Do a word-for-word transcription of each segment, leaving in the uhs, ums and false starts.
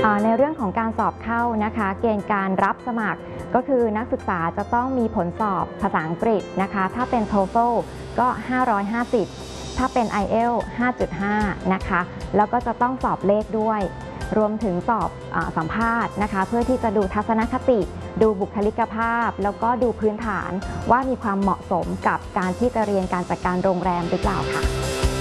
ในเรื่องของการสอบเข้านะคะเกณฑ์การรับสมัครก็คือนักศึกษาจะต้องมีผลสอบภาษาอังกฤษนะคะถ้าเป็น โทเฟล ก็ห้าร้อยห้าสิบถ้าเป็น ไอ เอล ห้าจุดห้า นะคะแล้วก็จะต้องสอบเลขด้วยรวมถึงสอบอสัมภาษณ์นะคะเพื่อที่จะดูทัศนคติดูบุคลิกภาพแล้วก็ดูพื้นฐานว่ามีความเหมาะสมกับการที่จะเรียนการจัดการโรงแรมหรือเปล่าค่ะ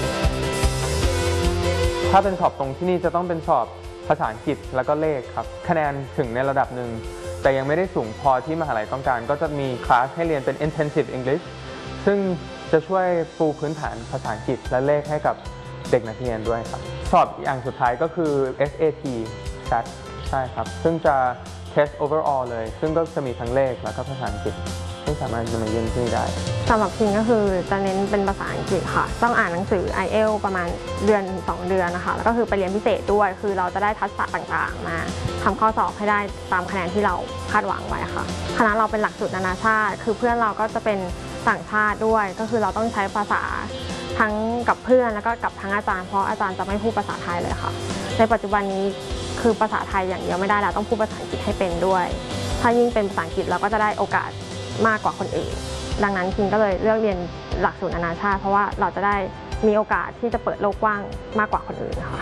ถ้าเป็นสอบตรงที่นี่จะต้องเป็นสอบภาษาอังกฤษแล้วก็เลขครับคะแนนถึงในระดับหนึ่งแต่ยังไม่ได้สูงพอที่มหาลัยต้องการก็จะมีคลาสให้เรียนเป็น intensive English ซึ่งจะช่วยปูพื้นฐานภาษาอังกฤษและเลขให้กับเด็กนักเรียนด้วยครับสอบอย่างสุดท้ายก็คือ เอส เอ ที แซด ใช่ครับซึ่งจะ test overall เลยซึ่งก็จะมีทั้งเลขแล้วก็ภาษาอังกฤษซึ่งสามารถจะมาเรียนที่นี่ได้สำหรับพิงก็คือจะเน้นเป็นภาษาอังกฤษค่ะต้องอ่านหนังสือ ไอ เอล ประมาณเดือนสองเดือนนะคะแล้วก็คือไปเรียนพิเศษด้วยคือเราจะได้ทักษะต่างๆมาทำข้อสอบให้ได้ตามคะแนนที่เราคาดหวังไว้ค่ะคณะเราเป็นหลักสูตรนานาชาติคือเพื่อนเราก็จะเป็นต่างชาติด้วยก็คือเราต้องใช้ภาษาทั้งกับเพื่อนแล้วก็กับทั้งอาจารย์เพราะอาจารย์จะไม่พูดภาษาไทยเลยค่ะในปัจจุบันนี้คือภาษาไทยอย่างเดียวไม่ได้แล้วต้องพูดภาษาอังกฤษให้เป็นด้วยถ้ายิ่งเป็นภาษาอังกฤษเราก็จะได้โอกาสมากกว่าคนอื่นดังนั้นพิงก็เลยเลือกเรียนหลักสูตรนานาชาติเพราะว่าเราจะได้มีโอกาสที่จะเปิดโลกกว้างมากกว่าคนอื่นค่ะ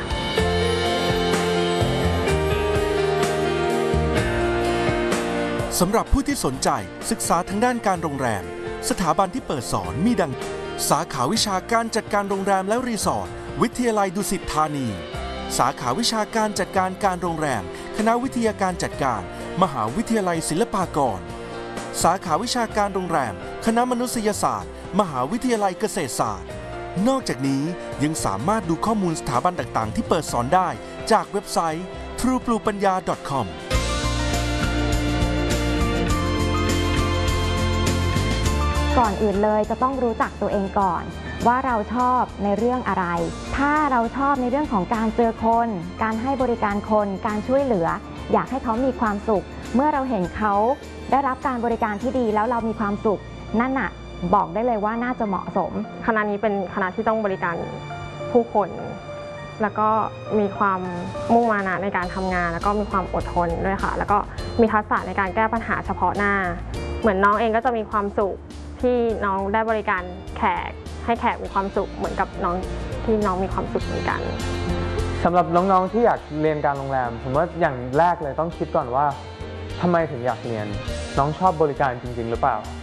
สำหรับผู้ที่สนใจศึกษาทางด้านการโรงแรมสถาบันที่เปิดสอนมีดังสาขาวิชาการจัดการโรงแรมและรีสอร์ทวิทยาลัยดุสิตธานีสาขาวิชาการจัดการการโรงแรมคณะวิทยาการจัดการมหาวิทยาลัยศิลปากรสาขาวิชาการโรงแรมคณะมนุษยศาสตร์มหาวิทยาลัยเกษตรศาสตร์นอกจากนี้ยังสามารถดูข้อมูลสถาบันต่างๆที่เปิดสอนได้จากเว็บไซต์ ทรู บลู ปัญญา ดอท คอมก่อนอื่นเลยจะต้องรู้จักตัวเองก่อนว่าเราชอบในเรื่องอะไรถ้าเราชอบในเรื่องของการเจอคนการให้บริการคนการช่วยเหลืออยากให้เขามีความสุขเมื่อเราเห็นเขาได้รับการบริการที่ดีแล้วเรามีความสุขนั่นน่ะบอกได้เลยว่าน่าจะเหมาะสมคณะนี้เป็นคณะที่ต้องบริการผู้คนแล้วก็มีความมุ่งมานะในการทำงานแล้วก็มีความอดทนด้วยค่ะแล้วก็มีทักษะในการแก้ปัญหาเฉพาะหน้าเหมือนน้องเองก็จะมีความสุขที่น้องได้บริการแขกให้แขกมีความสุขเหมือนกับน้องที่น้องมีความสุขเหมือนกันสำหรับน้องๆที่อยากเรียนการโรงแรมผมว่าอย่างแรกเลยต้องคิดก่อนว่าทำไมถึงอยากเรียนน้องชอบบริการจริงๆหรือเปล่า